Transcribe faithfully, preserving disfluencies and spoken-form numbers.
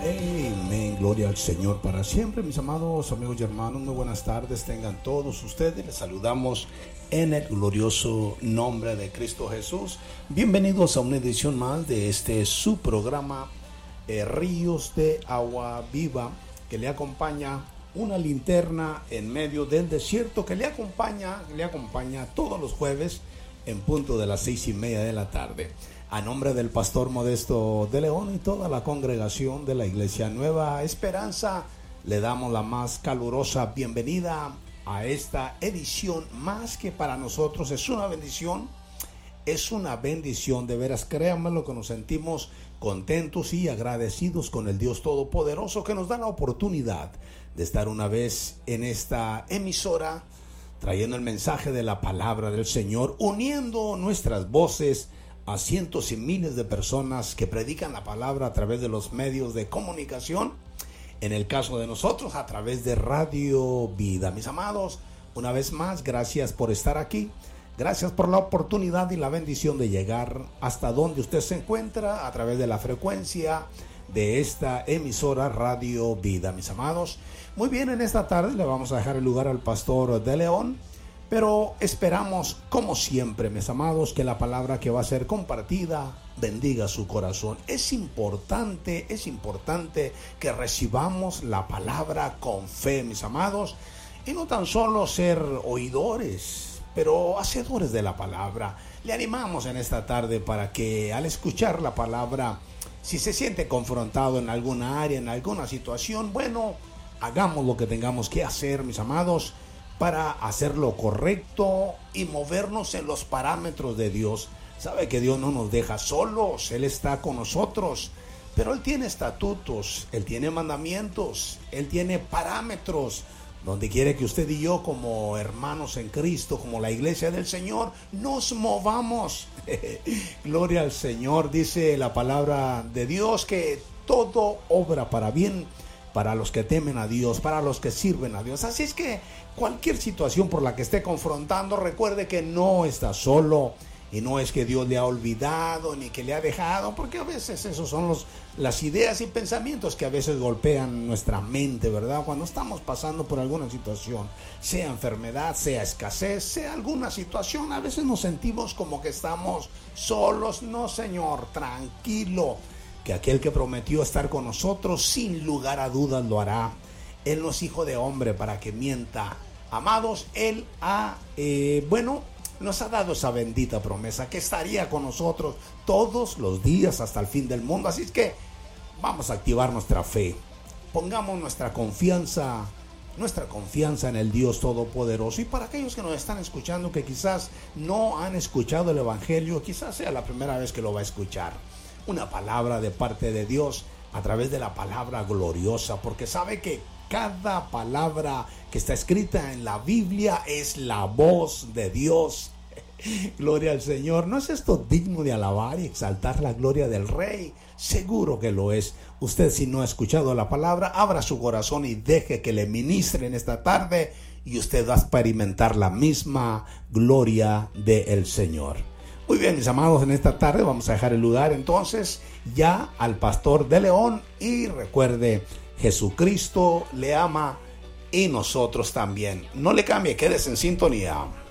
Amén, gloria al Señor para siempre. Mis amados amigos y hermanos, muy buenas tardes tengan todos ustedes. Les saludamos en el glorioso nombre de Cristo Jesús. Bienvenidos a una edición más de este su programa eh, Ríos de Agua Viva, que le acompaña una linterna en medio del desierto, que le acompaña, le acompaña todos los jueves en punto de las seis y media de la tarde. A nombre del pastor Modesto de León y toda la congregación de la Iglesia Nueva Esperanza, le damos la más calurosa bienvenida a esta edición. Más que para nosotros es una bendición, es una bendición de veras, créanme lo que nos sentimos contentos y agradecidos con el Dios Todopoderoso que nos da la oportunidad de estar una vez en esta emisora, trayendo el mensaje de la palabra del Señor, uniendo nuestras voces a cientos y miles de personas que predican la palabra a través de los medios de comunicación. En el caso de nosotros, a través de Radio Vida. Mis amados, una vez más, gracias por estar aquí. Gracias por la oportunidad y la bendición de llegar hasta donde usted se encuentra a través de la frecuencia de esta emisora Radio Vida. Mis amados, muy bien, en esta tarde le vamos a dejar el lugar al pastor de León. Pero esperamos, como siempre, mis amados, que la palabra que va a ser compartida bendiga su corazón. Es importante, es importante que recibamos la palabra con fe, mis amados, y no tan solo ser oidores, pero hacedores de la palabra. Le animamos en esta tarde para que al escuchar la palabra, si se siente confrontado en alguna área, en alguna situación, bueno, hagamos lo que tengamos que hacer, mis amados, para hacer lo correcto y movernos en los parámetros de Dios. Sabe que Dios no nos deja solos, Él está con nosotros, pero Él tiene estatutos, Él tiene mandamientos, Él tiene parámetros donde quiere que usted y yo, como hermanos en Cristo, como la iglesia del Señor, nos movamos. Gloria al Señor. Dice la palabra de Dios que todo obra para bien para los que temen a Dios, para los que sirven a Dios. Así es que cualquier situación por la que esté confrontando, recuerde que no está solo, y no es que Dios le ha olvidado ni que le ha dejado, porque a veces esos son los, las ideas y pensamientos que a veces golpean nuestra mente, ¿verdad? Cuando estamos pasando por alguna situación, sea enfermedad, sea escasez, sea alguna situación, a veces nos sentimos como que estamos solos. No, Señor, tranquilo, que aquel que prometió estar con nosotros, sin lugar a dudas lo hará. Él no es hijo de hombre para que mienta. Amados, Él ha, eh, bueno, nos ha dado esa bendita promesa que estaría con nosotros todos los días hasta el fin del mundo. Así es que vamos a activar nuestra fe. Pongamos nuestra confianza, nuestra confianza en el Dios Todopoderoso. Y para aquellos que nos están escuchando, que quizás no han escuchado el Evangelio, quizás sea la primera vez que lo va a escuchar, una palabra de parte de Dios a través de la palabra gloriosa, porque sabe que cada palabra que está escrita en la Biblia es la voz de Dios. Gloria al Señor. ¿No es esto digno de alabar y exaltar la gloria del Rey? Seguro que lo es. Usted, si no ha escuchado la palabra, abra su corazón y deje que le ministre en esta tarde, y usted va a experimentar la misma gloria del Señor. Muy bien, mis amados, en esta tarde vamos a dejar el lugar entonces ya al pastor de León. Y recuerde, Jesucristo le ama y nosotros también. No le cambie, quédese en sintonía.